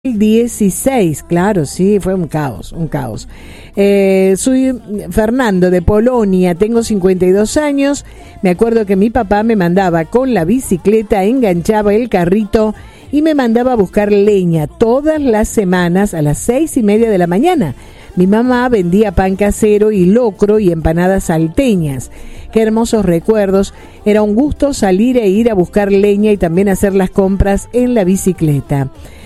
16, claro, sí, fue un caos, un caos. Soy Fernando de Polonia, tengo 52 años, me acuerdo que mi papá me mandaba con la bicicleta, enganchaba el carrito y me mandaba a buscar leña todas las semanas a las 6:30 de la mañana. Mi mamá vendía pan casero y locro y empanadas salteñas. Qué hermosos recuerdos, era un gusto salir e ir a buscar leña y también hacer las compras en la bicicleta.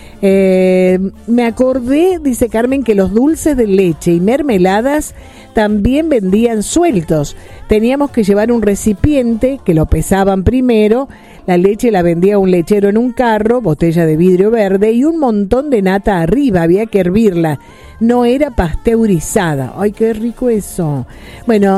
Me acordé, dice Carmen, que los dulces de leche y mermeladas también vendían sueltos. Teníamos que llevar un recipiente que lo pesaban primero, la leche la vendía un lechero en un carro, botella de vidrio verde y un montón de nata arriba, había que hervirla. No era pasteurizada. ¡Ay, qué rico eso! Bueno,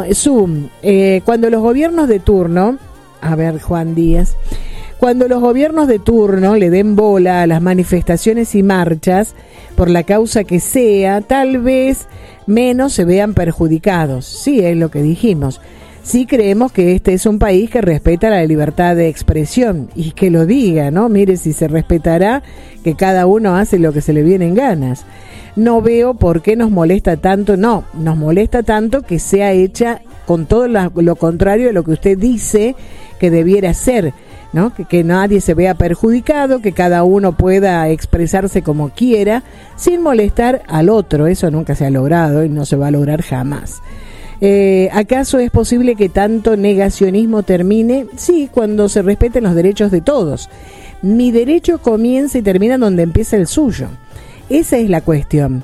cuando los gobiernos de turno, a ver, Juan Díaz... Cuando los gobiernos de turno le den bola a las manifestaciones y marchas, por la causa que sea, tal vez menos se vean perjudicados. Sí, es lo que dijimos. Sí creemos que este es un país que respeta la libertad de expresión y que lo diga, ¿no? Mire si se respetará que cada uno hace lo que se le viene en ganas. No veo por qué nos molesta tanto, no, nos molesta tanto que sea hecha con todo lo contrario de lo que usted dice que debiera ser, ¿no? Que nadie se vea perjudicado, que cada uno pueda expresarse como quiera, sin molestar al otro. Eso nunca se ha logrado y no se va a lograr jamás. ¿Acaso es posible que tanto negacionismo termine? Sí, cuando se respeten los derechos de todos. Mi derecho comienza y termina donde empieza el suyo. Esa es la cuestión.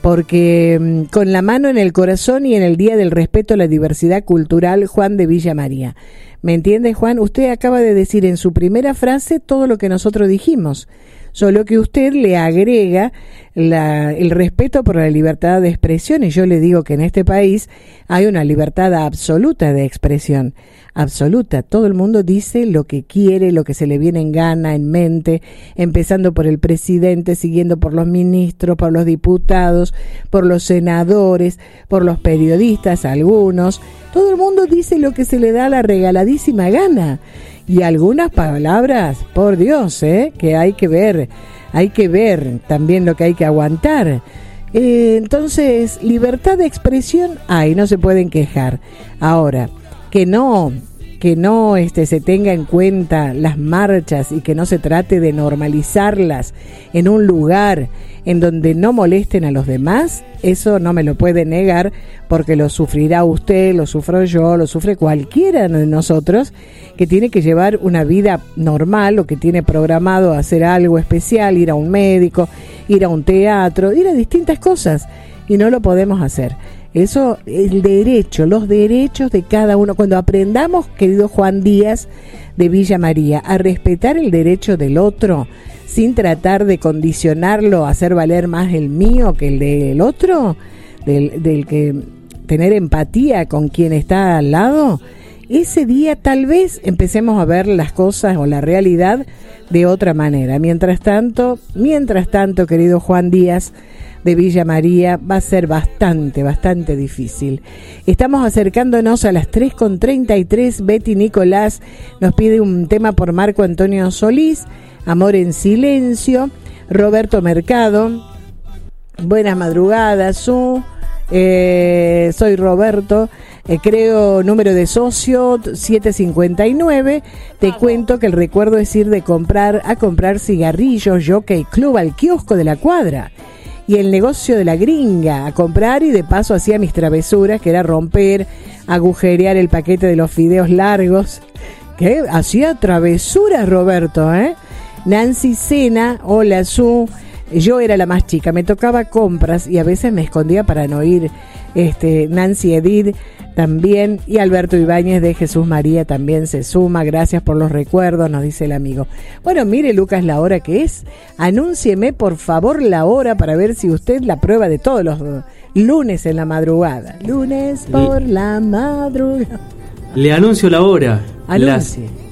Porque con la mano en el corazón y en el Día del Respeto a la Diversidad Cultural, Juan de Villa María. ¿Me entiende, Juan? Usted acaba de decir en su primera frase todo lo que nosotros dijimos, solo que usted le agrega el respeto por la libertad de expresión, y yo le digo que en este país hay una libertad absoluta de expresión, absoluta. Todo el mundo dice lo que quiere, lo que se le viene en gana, en mente, empezando por el presidente, siguiendo por los ministros, por los diputados, por los senadores, por los periodistas, algunos. Todo el mundo dice lo que se le da la regaladísima gana. Y algunas palabras, por Dios, que hay que ver también lo que hay que aguantar. Entonces, libertad de expresión hay, no se pueden quejar. Ahora, que no se tenga en cuenta las marchas y que no se trate de normalizarlas en un lugar en donde no molesten a los demás, eso no me lo puede negar, porque lo sufrirá usted, lo sufro yo, lo sufre cualquiera de nosotros que tiene que llevar una vida normal o que tiene programado hacer algo especial, ir a un médico, ir a un teatro, ir a distintas cosas, y no lo podemos hacer. Eso, los derechos de cada uno. Cuando aprendamos, querido Juan Díaz de Villa María, a respetar el derecho del otro, sin tratar de condicionarlo a hacer valer más el mío que el del otro, del que tener empatía con quien está al lado, ese día tal vez empecemos a ver las cosas o la realidad de otra manera. Mientras tanto, querido Juan Díaz de Villa María, va a ser bastante difícil. Estamos acercándonos a las 3:33. Betty Nicolás nos pide un tema por Marco Antonio Solís, Amor en Silencio. Roberto Mercado, buenas madrugadas, soy Roberto, creo número de socio 759. Te cuento que el recuerdo es ir a comprar cigarrillos, Jockey Club, al kiosco de la cuadra, y el negocio de la gringa, a comprar, y de paso hacía mis travesuras, que era romper, agujerear el paquete de los fideos largos. ¿Qué? Hacía travesuras, Roberto, Nancy Sena, hola Su. Yo era la más chica, me tocaba compras y a veces me escondía para no ir. Nancy Edith también, y Alberto Ibáñez de Jesús María también se suma. Gracias por los recuerdos, nos dice el amigo. Bueno, mire, Lucas, la hora que es. Anúncieme por favor la hora para ver si usted la prueba de todos los lunes en la madrugada. Lunes por la madrugada. Le anuncio la hora. Anuncie. Las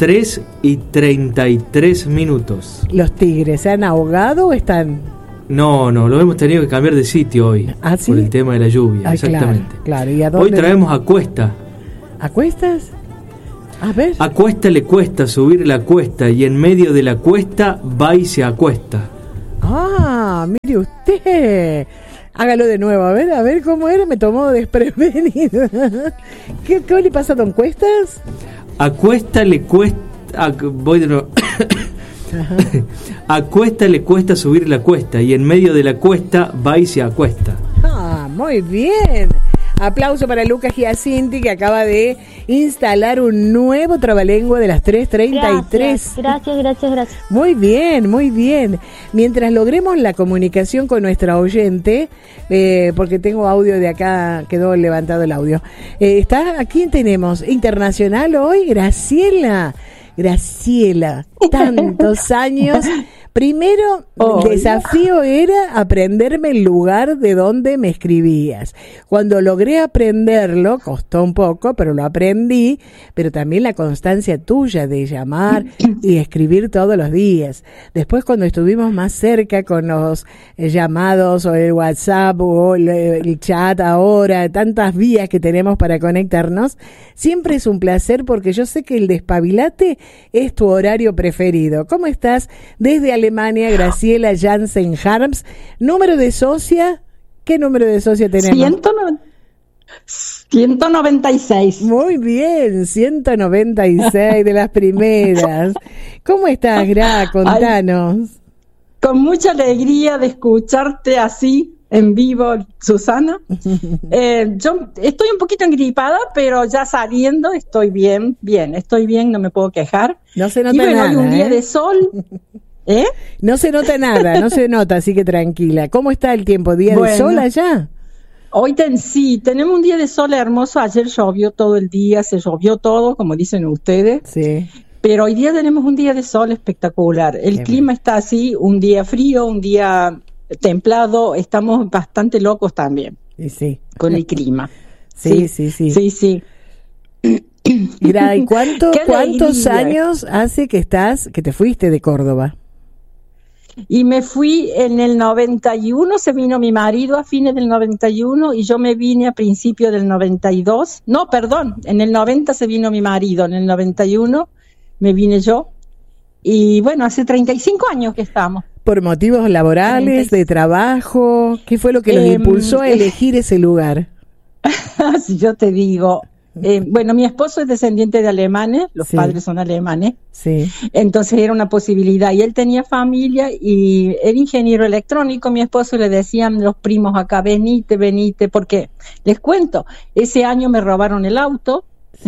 3:33. ¿Los tigres se han ahogado o están...? No, lo hemos tenido que cambiar de sitio hoy. ¿Ah, sí? Por el tema de la lluvia, exactamente. Claro. ¿Y a dónde? Hoy traemos a Cuesta. ¿A Cuestas? A ver. A Cuesta le cuesta subir la cuesta, y en medio de la cuesta va y se acuesta. Ah, mire usted. Hágalo de nuevo, a ver cómo era, me tomó desprevenido. ¿Qué le pasa a don Cuestas? A Cuesta le cuesta... voy de nuevo. A Cuesta le cuesta subir la cuesta y en medio de la cuesta va y se acuesta. Ah, muy bien. Aplauso para Lucas Giacinti, que acaba de instalar un nuevo trabalengua de las 3:33. Gracias. Muy bien. Mientras logremos la comunicación con nuestra oyente, porque tengo audio de acá, quedó levantado el audio. ¿A quién tenemos? Internacional hoy, Graciela, tantos años. Primero, el desafío era aprenderme el lugar de donde me escribías. Cuando logré aprenderlo, costó un poco, pero lo aprendí, pero también la constancia tuya de llamar y escribir todos los días. Después, cuando estuvimos más cerca con los llamados o el WhatsApp o el chat ahora, tantas vías que tenemos para conectarnos, siempre es un placer porque yo sé que el despabilate es tu horario preferido. ¿Cómo estás? Desde Alemania, Graciela Jansen Harms. ¿Número de socia? ¿Qué número de socia tenemos? 196. Muy bien, 196 de las primeras. ¿Cómo estás, Gra? Contanos. Con mucha alegría de escucharte así en vivo, Susana. Yo estoy un poquito engripada, pero ya saliendo estoy bien, no me puedo quejar. No se nota y bueno, nada, hoy un día de sol. No se nota nada, no se nota, así que tranquila. ¿Cómo está el tiempo? ¿Día de sol allá? Hoy sí, tenemos un día de sol hermoso. Ayer llovió todo el día, se llovió todo, como dicen ustedes. Sí. Pero hoy día tenemos un día de sol espectacular. El clima está así, un día frío, un día templado. Estamos bastante locos también con el clima. Sí. Mira, ¿y cuántos años hace que te fuiste de Córdoba? Y me fui en el 91, se vino mi marido a fines del 91 y yo me vine a principios del 92. No, perdón, en el 90 se vino mi marido, en el 91 me vine yo. Y bueno, hace 35 años que estamos. ¿Por motivos laborales, de trabajo? ¿Qué fue lo que los impulsó a elegir ese lugar? Si yo te digo... bueno, mi esposo es descendiente de alemanes, los padres son alemanes, entonces era una posibilidad, y él tenía familia y era ingeniero electrónico, mi esposo, le decían los primos acá, venite, porque les cuento, ese año me robaron el auto.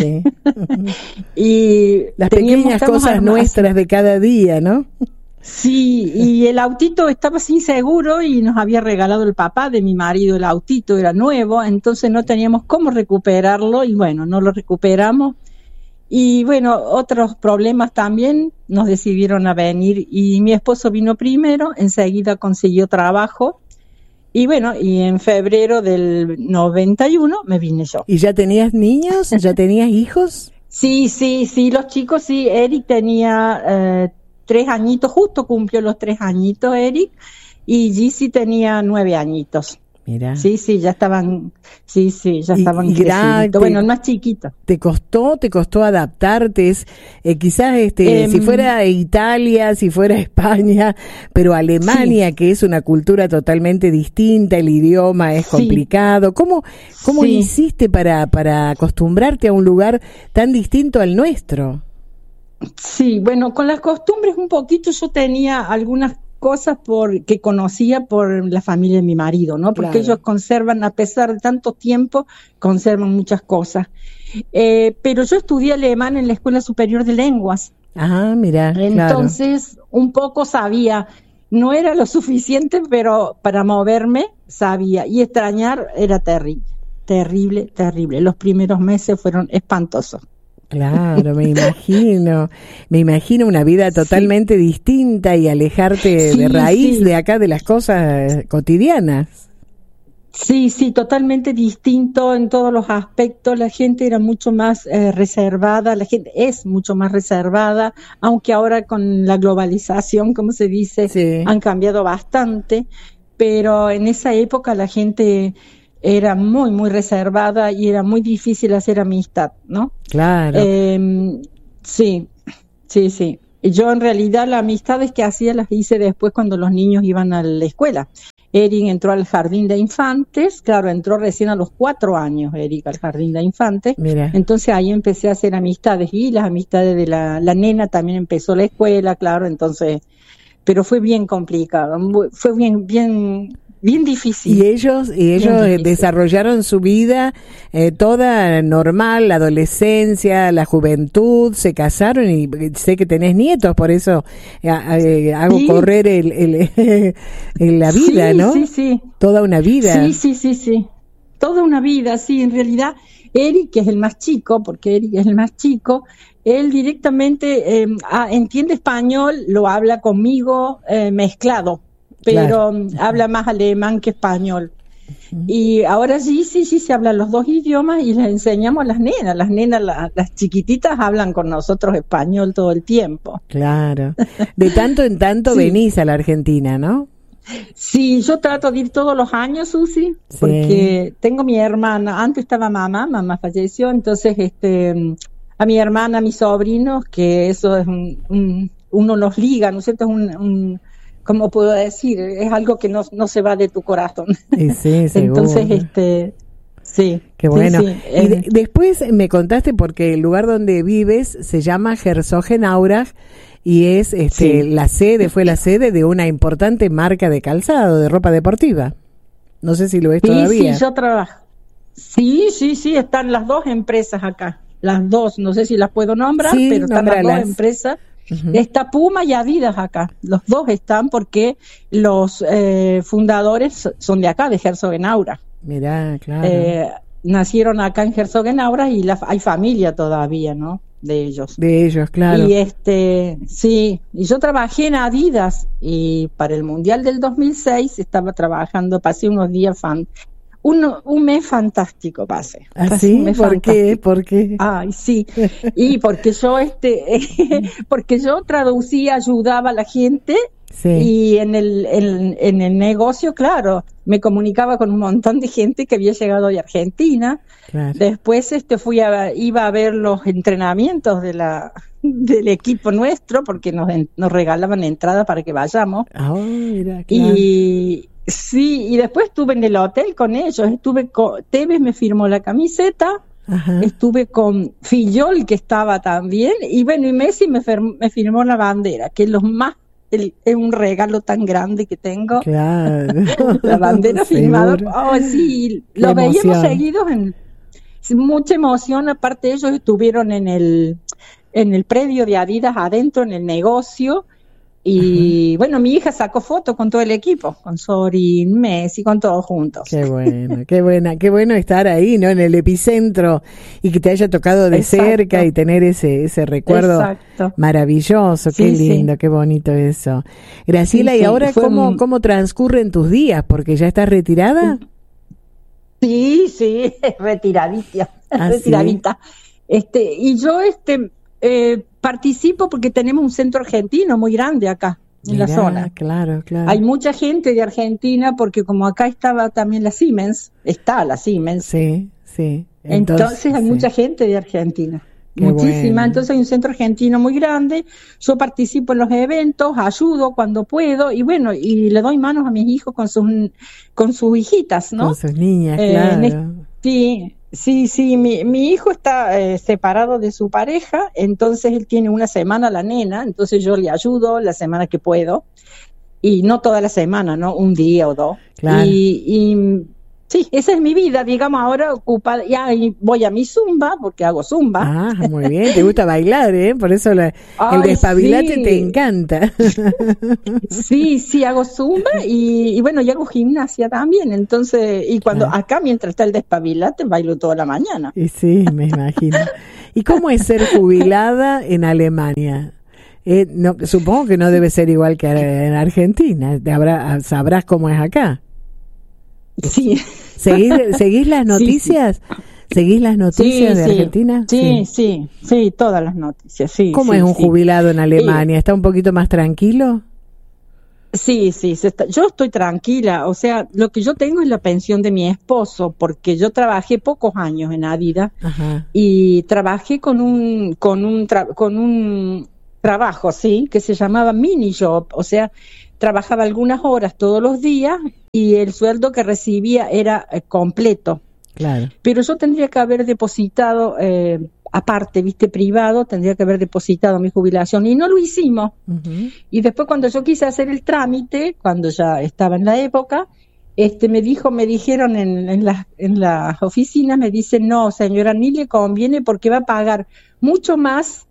Y las pequeñas cosas nuestras de cada día, ¿no? Sí, y el autito estaba sin seguro y nos había regalado el papá de mi marido, el autito era nuevo, entonces no teníamos cómo recuperarlo y bueno, no lo recuperamos. Y bueno, otros problemas también, nos decidieron a venir y mi esposo vino primero, enseguida consiguió trabajo y bueno, y en febrero del 91 me vine yo. ¿Y ya tenías niños? ¿Ya tenías hijos? Sí, los chicos, sí, Eric tenía 3 añitos, justo cumplió los 3 añitos Eric, y Gizzy tenía 9 añitos. Mira. Sí, ya estaban crecidos. Bueno, el más chiquito. ¿Te costó adaptarte? Quizás si fuera Italia, si fuera España, pero Alemania, que es una cultura totalmente distinta, el idioma es complicado. ¿Cómo hiciste para acostumbrarte a un lugar tan distinto al nuestro? Sí, bueno, con las costumbres un poquito yo tenía algunas cosas que conocía por la familia de mi marido, ¿no? Porque ellos conservan, a pesar de tanto tiempo, conservan muchas cosas. Pero yo estudié alemán en la Escuela Superior de Lenguas. Ah, mira, entonces, un poco sabía, no era lo suficiente, pero para moverme sabía. Y extrañar era terrible. Los primeros meses fueron espantosos. Claro, me imagino una vida totalmente distinta y alejarte de raíz de acá, de las cosas cotidianas. Sí, totalmente distinto en todos los aspectos. La gente era mucho más reservada, la gente es mucho más reservada, aunque ahora con la globalización, como se dice, han cambiado bastante, pero en esa época la gente era muy, muy reservada y era muy difícil hacer amistad, ¿no? Claro. Sí. Yo en realidad las amistades que hacía las hice después cuando los niños iban a la escuela. Eric entró al jardín de infantes, claro, entró recién a los 4 años Eric al jardín de infantes. Mira. Entonces ahí empecé a hacer amistades y las amistades de la nena también empezó la escuela, claro, entonces, pero fue bien complicado, fue bien difícil. Y ellos desarrollaron su vida toda normal, la adolescencia, la juventud, se casaron y sé que tenés nietos, por eso hago correr la vida, sí, ¿no? Sí. Toda una vida. Sí. Toda una vida, sí. En realidad, Eric, que es el más chico, porque Eric es el más chico, él directamente entiende español, lo habla conmigo mezclado. Pero claro. Habla más alemán que español. Y ahora sí, se hablan los dos idiomas y les enseñamos a las nenas. Las chiquititas hablan con nosotros español todo el tiempo. Claro. De tanto en tanto sí. Venís a la Argentina, ¿no? Sí, yo trato de ir todos los años, Susi, porque tengo mi hermana. Antes estaba mamá falleció, entonces a mi hermana, a mis sobrinos, que eso es uno los liga, ¿no es cierto? Es ¿cómo puedo decir? Es algo que no se va de tu corazón. Sí, entonces, sí. Qué bueno. Sí. Y después me contaste porque el lugar donde vives se llama Herzogenaurach y es fue la sede de una importante marca de calzado, de ropa deportiva. No sé si lo ves todavía. Sí, yo trabajo. Sí, están las dos empresas acá. Las dos, no sé si las puedo nombrar, pero están las dos empresas. Uh-huh. Está Puma y Adidas acá, los dos están porque los fundadores son de acá, de Herzogenaurach. Mirá, claro. Nacieron acá en Herzogenaurach y hay familia todavía, ¿no? De ellos. De ellos, claro. Y y yo trabajé en Adidas y para el Mundial del 2006 estaba trabajando, pasé unos días un mes fantástico pasé. ¿Ah, sí? ¿Por qué? Ay, sí. Y porque yo porque yo traducía, ayudaba a la gente. Sí. Y en el negocio, claro, me comunicaba con un montón de gente que había llegado de Argentina. Claro. Después iba a ver los entrenamientos del equipo nuestro porque nos regalaban entrada para que vayamos. Oh, mira, claro. Y después estuve en el hotel con ellos, Tevez me firmó la camiseta. Ajá. Estuve con Fillol, que estaba también, y bueno, y Messi me firmó la bandera, que es un regalo tan grande que tengo. Claro. La bandera firmada. Oh, sí, lo veíamos seguidos mucha emoción. Aparte, ellos estuvieron en el predio de Adidas adentro, en el negocio. Y bueno, mi hija sacó fotos con todo el equipo, con Sorin, Messi, con todos juntos. Qué bueno estar ahí, ¿no? En el epicentro y que te haya tocado de cerca y tener ese recuerdo maravilloso. Qué lindo, qué bonito eso. Graciela, ¿y ahora cómo transcurren tus días? Porque ya estás retirada. Sí, retiradita. Retiradita. Y yo participo porque tenemos un centro argentino muy grande acá en la zona. Claro. Hay mucha gente de Argentina porque como acá estaba también está la Siemens. Sí. Entonces hay mucha gente de Argentina. Muchísima. Bueno. Entonces hay un centro argentino muy grande. Yo participo en los eventos, ayudo cuando puedo y bueno, y le doy manos a mis hijos con sus hijitas, ¿no? Con sus niñas, claro. Sí, mi hijo está separado de su pareja, entonces él tiene una semana la nena, entonces yo le ayudo la semana que puedo, y no toda la semana, ¿no? Un día o dos. Claro. Y sí, esa es mi vida, digamos, ahora ocupada, y voy a mi zumba, porque hago zumba. Ah, muy bien, te gusta bailar, ¿eh? Por eso el despabilate te encanta. Sí, hago zumba y bueno, y hago gimnasia también, entonces, y cuando acá, mientras está el despabilate, bailo toda la mañana. Y sí, me imagino. ¿Y cómo es ser jubilada en Alemania? No, supongo que no debe ser igual que en Argentina, sabrás cómo es acá. Sí. ¿Seguís las noticias? Sí. ¿Seguís las noticias de Argentina? Sí, todas las noticias, sí. ¿Cómo es un jubilado en Alemania? ¿Está un poquito más tranquilo? Sí, yo estoy tranquila, o sea, lo que yo tengo es la pensión de mi esposo, porque yo trabajé pocos años en Adidas. Ajá. Y trabajé con un trabajo, sí, que se llamaba mini job, o sea, trabajaba algunas horas todos los días y el sueldo que recibía era completo. Claro. Pero yo tendría que haber depositado, aparte, viste, privado, tendría que haber depositado mi jubilación y no lo hicimos. Uh-huh. Y después cuando yo quise hacer el trámite, cuando ya estaba en la época, me dijeron en las oficinas, me dicen, no, señora, ni le conviene porque va a pagar mucho más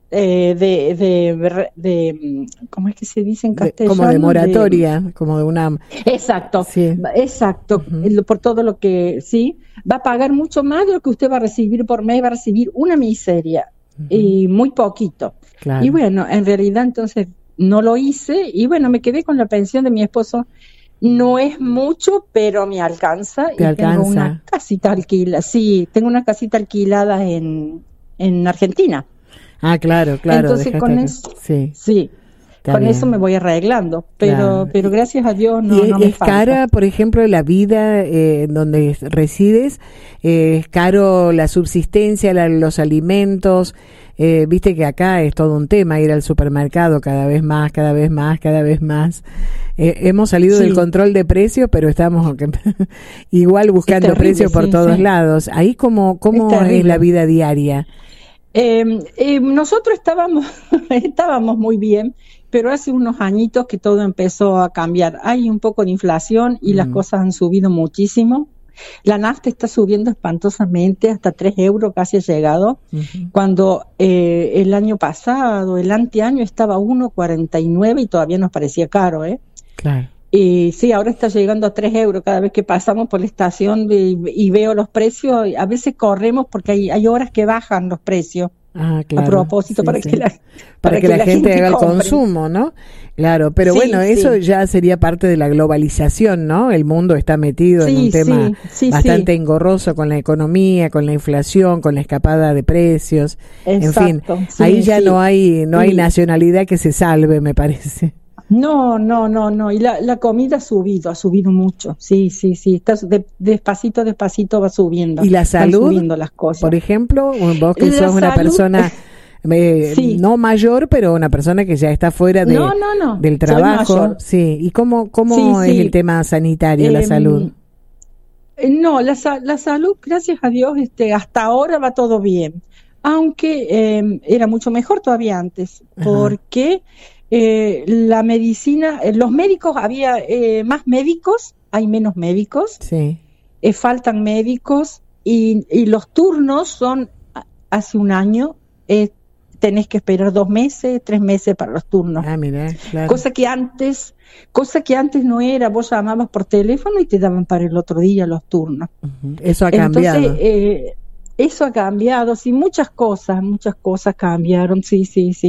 ¿cómo es que se dice en castellano? Como de moratoria, como de una... Exacto, sí. Exacto, uh-huh. Por todo lo que, sí, va a pagar mucho más de lo que usted va a recibir por mes, va a recibir una miseria, uh-huh. Y muy poquito. Claro. Y bueno, en realidad entonces no lo hice, y bueno, me quedé con la pensión de mi esposo. No es mucho, pero me alcanza. Tengo una casita alquilada, sí, tengo una casita alquilada en Argentina. Ah, claro. Entonces con eso, sí, con eso me voy arreglando, pero gracias a Dios no me es falta. Cara, por ejemplo, la vida donde resides, es caro la subsistencia, los alimentos. Viste que acá es todo un tema ir al supermercado cada vez más. Hemos salido del control de precios, pero estamos igual buscando terrible, precios por todos lados. Ahí cómo es la vida diaria. Nosotros estábamos muy bien, pero hace unos añitos que todo empezó a cambiar. Hay un poco de inflación y las cosas han subido muchísimo. La nafta está subiendo espantosamente, hasta 3 euros casi ha llegado, cuando el año pasado, el anteaño estaba a 1,49 y todavía nos parecía caro, Claro. Y sí, ahora está llegando a 3 euros cada vez que pasamos por la estación y veo los precios. A veces corremos porque hay horas que bajan los precios. Ah, claro. A propósito, sí, para que la gente haga el compre. consumo, ¿no? Claro, pero bueno, eso ya sería parte de la globalización, ¿no? El mundo está metido en un tema bastante engorroso con la economía, con la inflación, con la escapada de precios. Exacto, en fin, ahí ya no hay nacionalidad que se salve, me parece. No, y la comida ha subido mucho, sí, está despacito va subiendo. ¿Y la salud? Van subiendo las cosas. Por ejemplo, vos que sos una persona no mayor, pero una persona que ya está fuera del trabajo. Sí, ¿y cómo es el tema sanitario, la salud? No, la salud, gracias a Dios, hasta ahora va todo bien, aunque era mucho mejor todavía antes, porque... la medicina, los médicos, había más médicos, hay menos médicos, faltan médicos y los turnos son, hace un año, tenés que esperar 2 meses, 3 meses para los turnos. Ah, mira, claro. Cosa que antes no era, vos llamabas por teléfono y te daban para el otro día los turnos. Uh-huh. Eso ha cambiado. Entonces, eso ha cambiado, sí, muchas cosas cambiaron, sí.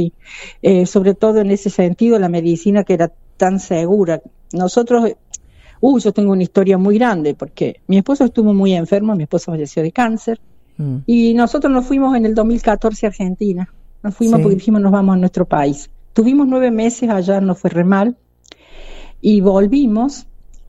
Sobre todo en ese sentido, la medicina que era tan segura. Nosotros, yo tengo una historia muy grande, porque mi esposo estuvo muy enfermo, mi esposo falleció de cáncer, y nosotros nos fuimos en el 2014 a Argentina. Nos fuimos porque dijimos, nos vamos a nuestro país. Tuvimos 9 meses allá, nos fue re mal, y volvimos.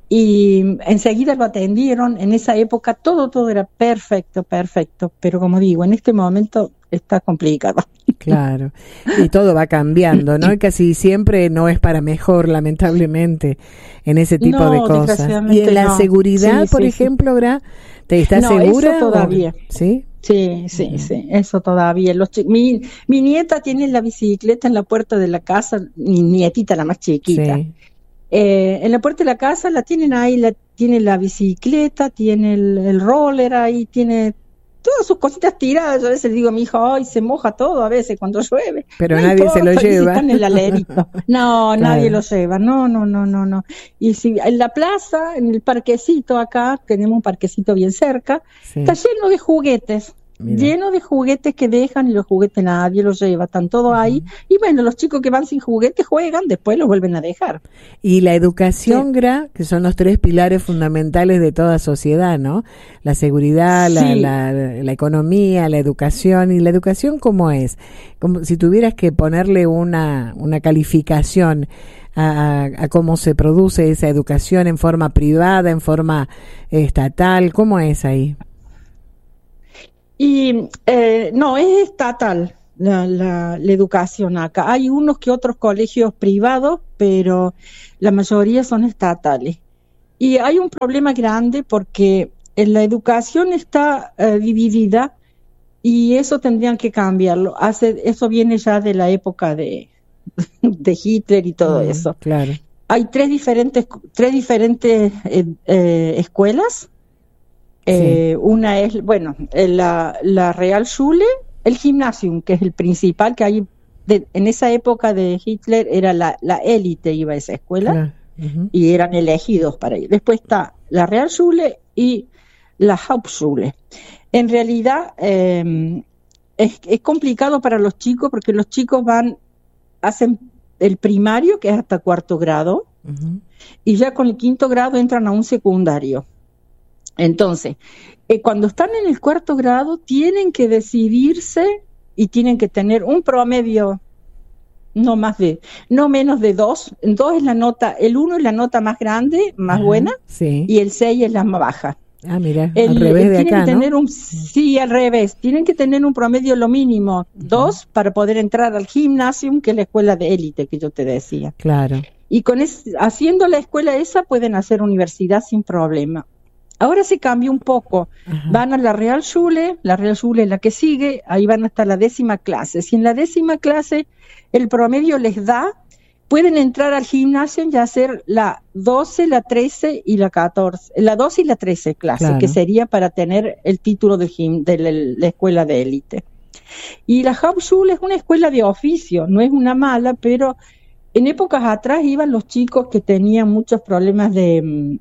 Y enseguida lo atendieron. En esa época todo era perfecto, pero como digo, en este momento está complicado. Claro, y todo va cambiando, ¿no? Y casi siempre no es para mejor, lamentablemente, en ese tipo de cosas. Y en la seguridad, por ejemplo, Gra, ¿te estás segura? Eso todavía. ¿Sí? Sí, eso todavía. Mi nieta tiene la bicicleta en la puerta de la casa, mi nietita, la más chiquita. Sí. En la puerta de la casa la tienen ahí, tiene la bicicleta, tiene el roller ahí, tiene todas sus cositas tiradas. Yo a veces le digo a mi hijo, ay, se moja todo a veces cuando llueve. Pero no nadie se lo lleva. Están en el alerito. No, claro. Nadie lo lleva. No. Y si en la plaza, en el parquecito acá, tenemos un parquecito bien cerca, está lleno de juguetes. Mira. Lleno de juguetes que dejan y los juguetes nadie los lleva, están todos ahí. Y bueno, los chicos que van sin juguetes juegan, después los vuelven a dejar. Y la educación, Gra, que son los 3 pilares fundamentales de toda sociedad, ¿no? La seguridad, la economía, la educación. ¿Y la educación cómo es? Como si tuvieras que ponerle una calificación a cómo se produce esa educación en forma privada, en forma estatal, ¿cómo es ahí? Y no, es estatal. la educación acá. Hay unos que otros colegios privados, pero la mayoría son estatales. Y hay un problema grande porque la educación está dividida y eso tendrían que cambiarlo. Eso viene ya de la época de Hitler y todo eso. Claro. Hay tres diferentes escuelas. Sí. Una es, la Realschule, el Gymnasium, que es el principal que hay. En esa época de Hitler era la élite, iba a esa escuela. Claro. Uh-huh. Y eran elegidos para ir. Después está la Realschule y la Hauptschule. En realidad es complicado para los chicos porque los chicos hacen el primario, que es hasta 4º grado, uh-huh, y ya con el 5º grado entran a un secundario. Entonces, cuando están en el 4º grado tienen que decidirse y tienen que tener un promedio no menos de 2. 2 es la nota, el 1 es la nota más grande, más buena, sí, y el 6 es la más baja. Ah, mira, al revés de acá, ¿no? Sí, al revés. Tienen que tener un promedio lo mínimo 2 para poder entrar al Gymnasium, que es la escuela de élite que yo te decía. Claro. Y haciendo la escuela esa pueden hacer universidad sin problema. Ahora se cambió un poco. Ajá. Van a la Realschule es la que sigue, ahí van hasta la 10ª clase. Si en la 10ª clase el promedio les da, pueden entrar al gimnasio y hacer la 12, la 13 y la 14, la 12 y la 13 clase, claro, que sería para tener el título de la escuela de élite. Y la Hauptschule es una escuela de oficio, no es una mala, pero en épocas atrás iban los chicos que tenían muchos problemas de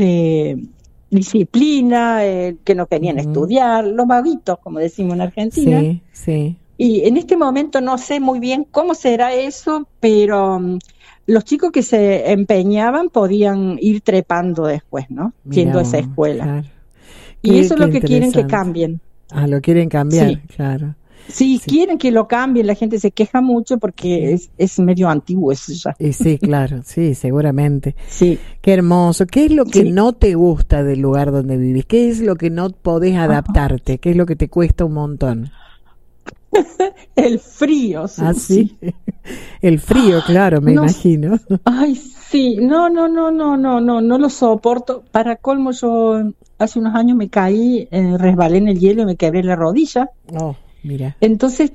disciplina, que no querían estudiar, los vaguitos, como decimos en Argentina. Sí, sí. Y en este momento no sé muy bien cómo será eso, pero los chicos que se empeñaban podían ir trepando después, ¿no? Yendo a esa escuela. Claro. Y eso es lo que quieren que cambien. Ah, lo quieren cambiar, sí, claro. Sí, quieren que lo cambien, la gente se queja mucho porque es medio antiguo eso ya. Sí, claro, sí, seguramente. Sí. Qué hermoso. ¿Qué es lo que no te gusta del lugar donde vivís? ¿Qué es lo que no podés adaptarte? ¿Qué es lo que te cuesta un montón? El frío. Sí. Ah, sí. El frío, claro, me imagino. Ay, sí. No lo soporto. Para colmo, yo hace unos años me caí, resbalé en el hielo y me quebré la rodilla. Oh, mira. Entonces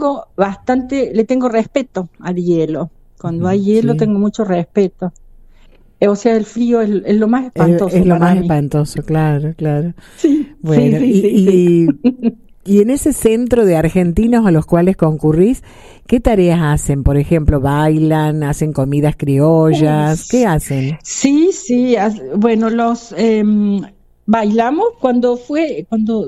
le tengo respeto al hielo. Cuando hay hielo tengo mucho respeto. O sea, el frío es lo más espantoso. Es lo más espantoso, claro. Sí, bueno, sí. Y en ese centro de argentinos a los cuales concurrís, ¿qué tareas hacen? Por ejemplo, ¿bailan? ¿Hacen comidas criollas? ¿Qué hacen? Sí. Bueno, bailamos cuando fue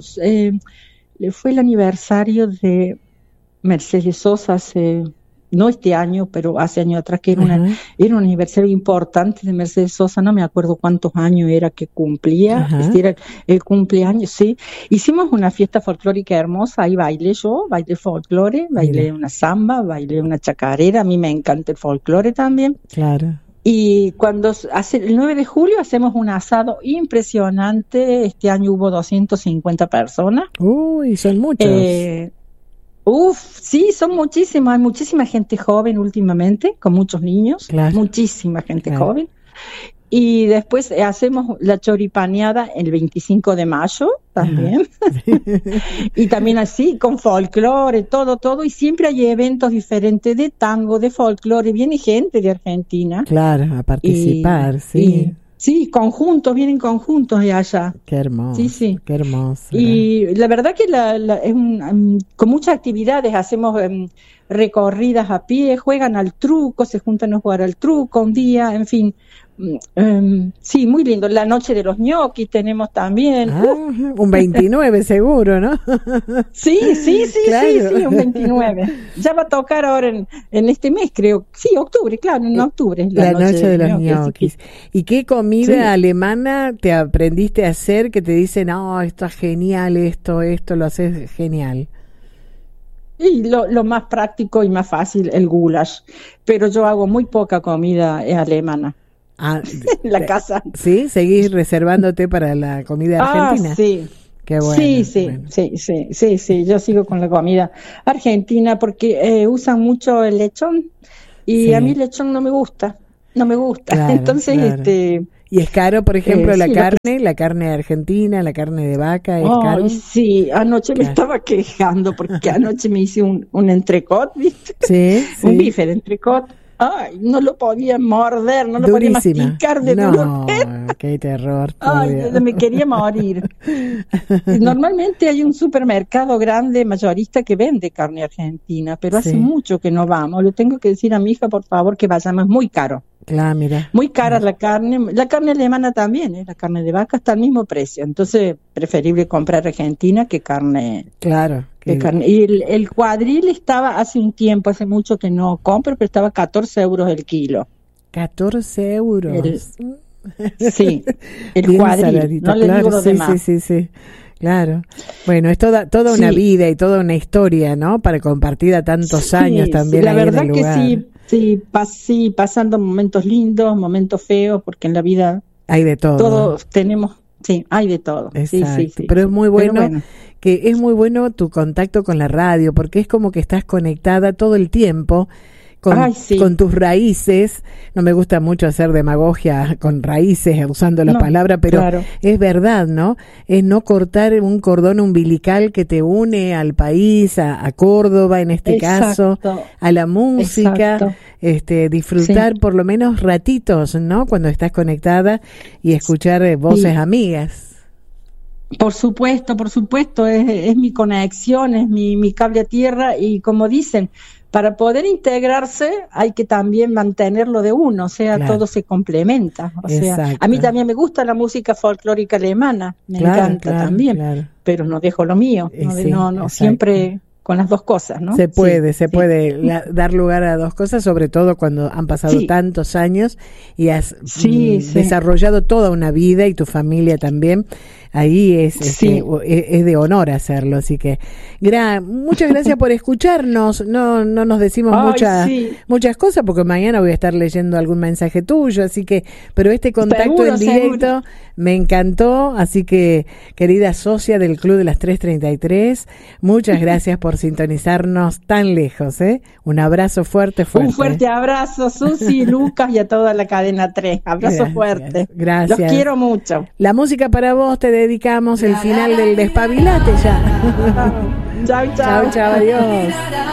el aniversario de Mercedes Sosa no este año, pero hace años atrás, que era un aniversario importante de Mercedes Sosa, no me acuerdo cuántos años era que cumplía, era el cumpleaños, sí. Hicimos una fiesta folclórica hermosa, ahí bailé folclore, bailé una samba, bailé una chacarera, a mí me encanta el folclore también. Claro. Y el 9 de julio hacemos un asado impresionante, este año hubo 250 personas. Uy, son muchos. Sí, son muchísimas, hay muchísima gente joven últimamente, con muchos niños, claro, muchísima gente joven. Y después hacemos la choripaneada el 25 de mayo también. Y también así, con folclore, todo. Y siempre hay eventos diferentes de tango, de folclore. Viene gente de Argentina. Claro, a participar, sí. Sí, vienen conjuntos de allá. Qué hermoso. Sí. Qué hermoso. Y la verdad que con muchas actividades hacemos recorridas a pie, juegan al truco, se juntan a jugar al truco un día, en fin. Sí, muy lindo. La noche de los ñoquis tenemos también. Un 29 seguro, ¿no? Sí, claro. sí, un 29. Ya va a tocar ahora en este mes, creo. Sí, octubre, claro, en octubre. La noche de los ñoquis. ¿Y qué comida alemana te aprendiste a hacer que te dicen, esto es genial, esto lo haces genial? Y lo más práctico y más fácil, el goulash. Pero yo hago muy poca comida alemana. En la casa. ¿Sí? ¿Seguís reservándote para la comida argentina? Sí. Qué bueno. Sí, yo sigo con la comida argentina porque usan mucho el lechón y a mí el lechón no me gusta. Claro, Entonces, claro. ¿Y es caro, por ejemplo, sí, la carne argentina, la carne de vaca, es caro? Sí, anoche me estaba quejando porque anoche me hice un entrecot, ¿viste? Sí. Un bife de entrecot. Ay, no lo podía morder, no lo podía masticar de dolor. Qué terror. Ay, me quería morir. Normalmente hay un supermercado grande, mayorista, que vende carne argentina, pero hace mucho que no vamos. Le tengo que decir a mi hija, por favor, que vayamos, muy caro. Claro, mira. Muy cara la carne alemana también, la carne de vaca está al mismo precio, entonces preferible comprar argentina que carne. Claro. Carne. Y el cuadril estaba hace mucho que no compro, pero estaba 14 euros el kilo. 14 euros. Sí, el cuadril, no le digo lo demás. Sí. Claro. Bueno, es toda una vida y toda una historia, ¿no? Para compartir a tantos años también. La verdad en el lugar. Sí, pasando momentos lindos, momentos feos, porque en la vida hay de todo. Todos tenemos, hay de todo. Exacto. Sí. Pero es muy bueno, que es muy bueno tu contacto con la radio, porque es como que estás conectada todo el tiempo con tus raíces. No me gusta mucho hacer demagogia con raíces usando la palabra, pero es verdad, ¿no? Es no cortar un cordón umbilical que te une al país, a Córdoba en este caso, a la música, disfrutar por lo menos ratitos, ¿no? Cuando estás conectada y escuchar voces amigas. Por supuesto, es mi conexión, es mi cable a tierra, y como dicen, para poder integrarse hay que también mantenerlo de uno, o sea, todo se complementa. O sea, a mí también me gusta la música folclórica alemana, me encanta también, pero no dejo lo mío, no siempre con las dos cosas, ¿no? Se puede dar lugar a dos cosas, sobre todo cuando han pasado tantos años y has desarrollado toda una vida, y tu familia también. Ahí es de honor hacerlo, así que muchas gracias por escucharnos. No nos decimos muchas cosas, porque mañana voy a estar leyendo algún mensaje tuyo, así que, pero este contacto en directo me encantó, así que, querida socia del Club de las 3:33, muchas gracias por sintonizarnos tan lejos, Un abrazo fuerte. Un fuerte abrazo, Susi, Lucas, y a toda la cadena 3. Abrazo fuerte. Gracias. Los quiero mucho. La música para vos, te dedicamos el final del Despabilate ya. Chao, adiós.